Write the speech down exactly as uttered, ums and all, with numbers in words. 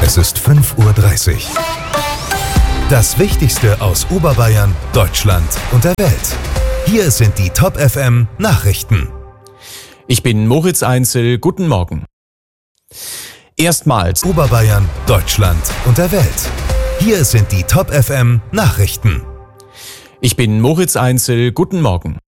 Es ist fünf Uhr dreißig. Das Wichtigste aus Oberbayern, Deutschland und der Welt. Hier sind die Top F M Nachrichten. Ich bin Moritz Einzel, guten Morgen. Erstmals Oberbayern, Deutschland und der Welt. Hier sind die Top F M Nachrichten. Ich bin Moritz Einzel, guten Morgen.